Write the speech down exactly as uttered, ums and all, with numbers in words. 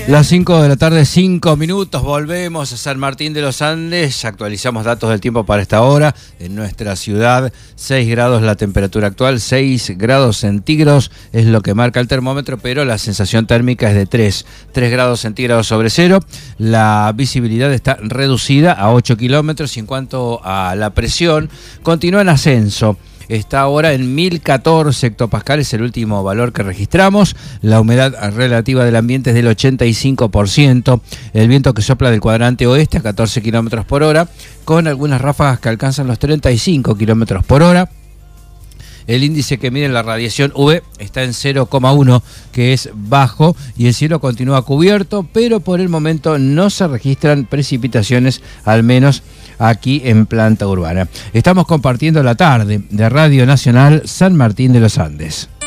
Las cinco de la tarde, cinco minutos, volvemos a San Martín de los Andes, actualizamos datos del tiempo para esta hora. En nuestra ciudad, seis grados la temperatura actual, seis grados centígrados es lo que marca el termómetro, pero la sensación térmica es de tres, tres grados centígrados sobre cero. La visibilidad está reducida a ocho kilómetros y en cuanto a la presión, continúa en ascenso. Está ahora en mil catorce hectopascales, el último valor que registramos. La humedad relativa del ambiente es del ochenta y cinco por ciento. El viento que sopla del cuadrante oeste a catorce kilómetros por hora, con algunas ráfagas que alcanzan los treinta y cinco kilómetros por hora. El índice que mide la radiación U V está en cero coma uno, que es bajo, y el cielo continúa cubierto, pero por el momento no se registran precipitaciones, al menos aquí en planta urbana. Estamos compartiendo la tarde de Radio Nacional San Martín de los Andes.